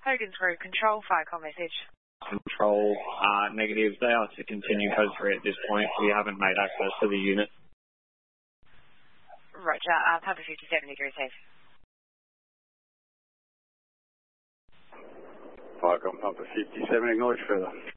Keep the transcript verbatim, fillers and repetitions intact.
Hogan through. Control, fire call message. Control, uh, negative. They are to continue code three at this point. We haven't made access to the unit. Roger. Uh, Papa fifty-seven degrees safe. Fire call Papa fifty-seven, acknowledge further.